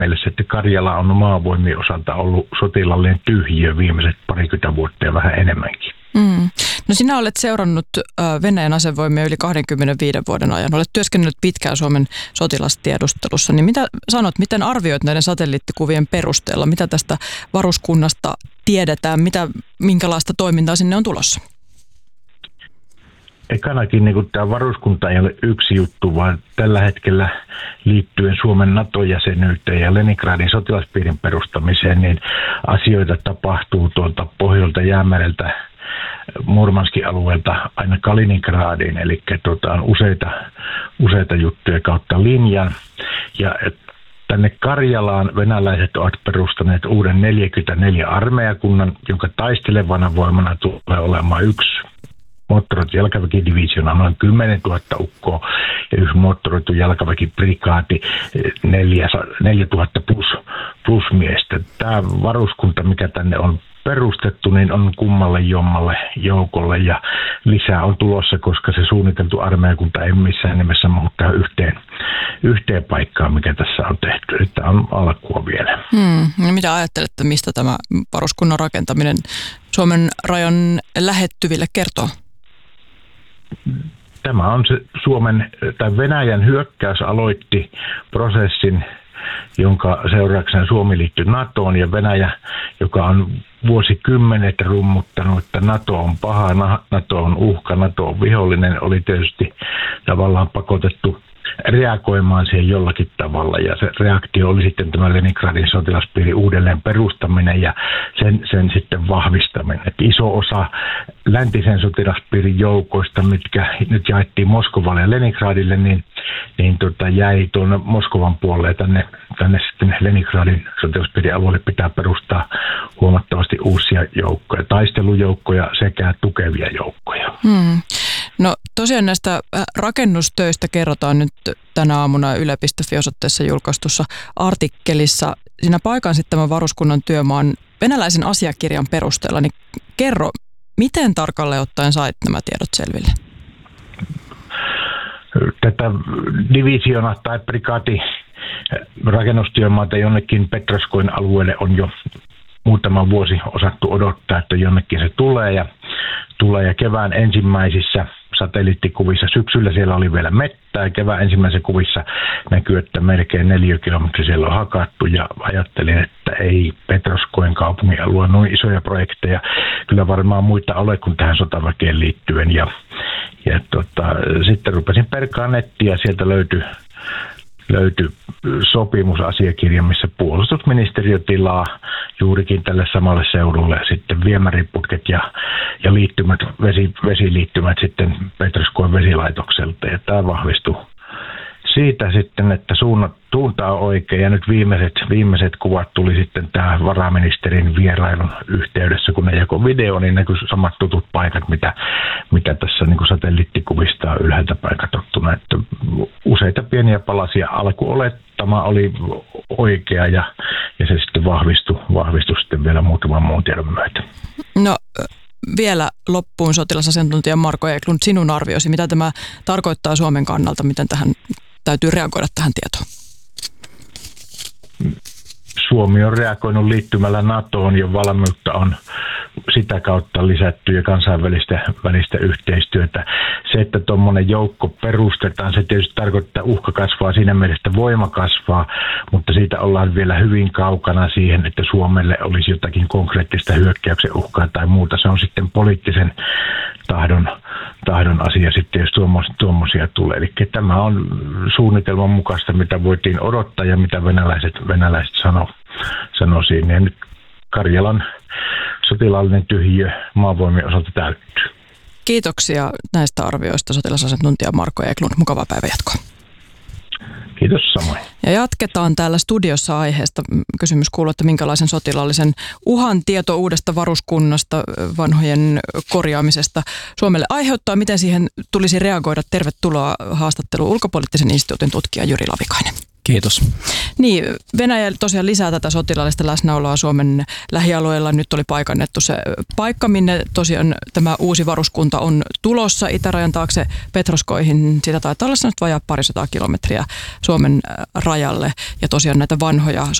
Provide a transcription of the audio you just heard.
mielessä, että Karjala on maavoimien osalta ollut sotilaallinen tyhjiö viimeiset 20 vuotta ja vähän enemmänkin. No sinä olet seurannut Venäjän asevoimia yli 25 vuoden ajan. Olet työskennellyt pitkään Suomen sotilastiedustelussa. Niin mitä sanot, miten arvioit näiden satelliittikuvien perusteella? Mitä tästä varuskunnasta tiedetään? Minkälaista toimintaa sinne on tulossa? Ekanakin niin tämä varuskunta ei ole yksi juttu, vaan tällä hetkellä liittyen Suomen NATO-jäsenyyteen ja Leningradin sotilaspiirin perustamiseen, niin asioita tapahtuu tuolta pohjoilta Jäämereltä Murmanskin alueelta aina Kaliningradiin, eli on useita juttuja kautta linjan. Ja tänne Karjalaan venäläiset ovat perustaneet uuden 44 armeijakunnan, jonka taistelevana voimana tulee olemaan yksi moottoroitu jalkaväkidivisioona noin 10 000 ukkoa ja yksi moottoroitu jalkaväkiprikaati 4 000 plus miestä. Tämä varuskunta, mikä tänne on perustettu, niin on kummalle jommalle joukolle ja lisää on tulossa, koska se suunniteltu armeijakunta ei missään nimessä muuttaa yhteen paikkaan, mikä tässä on tehty. Tämä on alkua vielä. No mitä ajattelette, mistä tämä varuskunnan rakentaminen Suomen rajan lähettyville kertoo? Tämä on se Venäjän hyökkäys aloitti prosessin, jonka seurauksena Suomi liittyi NATOon, ja Venäjä, joka on vuosikymmenet rummuttanut, että NATO on paha, NATO on uhka, NATO on vihollinen, oli tietysti tavallaan pakotettu reagoimaan siihen jollakin tavalla, ja se reaktio oli sitten tämä Leningradin sotilaspiirin uudelleen perustaminen ja sen sitten vahvistaminen. Et iso osa läntisen sotilaspiirin joukoista, mitkä nyt jaettiin Moskovalle ja Leningradille, niin jäi tuonne Moskovan puolelle tänne sitten Leningradin sotilaspiirin alueelle pitää perustaa huomattavasti uusia joukkoja, taistelujoukkoja sekä tukevia joukkoja. No tosiaan näistä rakennustöistä kerrotaan nyt tänä aamuna yle.fi-osoitteessa julkaistussa artikkelissa. Siinä paikansittaman varuskunnan työmaan venäläisen asiakirjan perusteella, niin kerro, miten tarkalleen ottaen sait nämä tiedot selville? Tätä divisiona tai prikaati rakennustyömaata jonnekin Petroskoin alueelle on jo muutama vuosi osattu odottaa, että jonnekin se tulee ja kevään ensimmäisissä satelliittikuvissa, syksyllä siellä oli vielä mettää, kevään ensimmäisissä kuvissa näkyy, että melkein 4 kilometriä siellä on hakattu, ja ajattelin, että ei Petroskoin kaupungin alue noin isoja projekteja, kyllä varmaan muita ole kuin tähän sotaväkeen liittyen, ja sitten rupesin perkaan nettiä ja sieltä löytyi sopimusasiakirja, missä puolustusministeriö tilaa juurikin tälle samalle seudulle sitten viemäriputket ja liittymät, vesiliittymät sitten Petroskoin vesilaitokselta, ja tämä vahvistui siitä sitten, että suunta on oikein, ja nyt viimeiset kuvat tuli sitten tämä varaministerin vierailun yhteydessä, kun ne jakoi video, niin näkyi samat tutut paikat, mitä tässä niin kuin satelliittikuvista on ylhäältä päin katsottuna, että useita pieniä palasia. Alkuolettama oli oikea, ja se sitten vahvistui sitten vielä muutaman muun tiedon myötä. No vielä loppuun sotilasasiantuntija Marko Eklund, sinun arviosi, mitä tämä tarkoittaa Suomen kannalta, miten täytyy reagoida tähän tietoon? Suomi on reagoinut liittymällä NATOon, ja valmiutta on sitä kautta lisätty ja kansainvälistä yhteistyötä. Se, että tuommoinen joukko perustetaan, se tietysti tarkoittaa, että uhka kasvaa, siinä mielessä voima kasvaa, mutta siitä ollaan vielä hyvin kaukana siihen, että Suomelle olisi jotakin konkreettista hyökkäyksen uhkaa tai muuta. Se on sitten poliittisen tahdon asia sitten, jos tuommoisia tulee. Eli tämä on suunnitelman mukaista, mitä voitiin odottaa ja mitä venäläiset sanoi siinä. Ja nyt Karjalan sotilaallinen tyhjiö maavoimien osalta täyttyy. Kiitoksia näistä arvioista, sotilasasiantuntija Marko Eklund. Mukavaa päivänjatkoa. Kiitos samoin. Ja jatketaan täällä studiossa aiheesta. Kysymys kuuluu, että minkälaisen sotilaallisen uhan tieto uudesta varuskunnasta, vanhojen korjaamisesta Suomelle aiheuttaa. Miten siihen tulisi reagoida? Tervetuloa haastatteluun ulkopoliittisen instituutin tutkija Jyri Lavikainen. Kiitos. Niin, Venäjä tosiaan lisää tätä sotilaallista läsnäoloa Suomen lähialueella. Nyt oli paikannettu se paikka, minne tosiaan tämä uusi varuskunta on tulossa itärajan taakse Petroskoihin. Sitä taitaa olla nyt vajaa 200 kilometriä Suomen rajalle ja tosiaan näitä vanhoja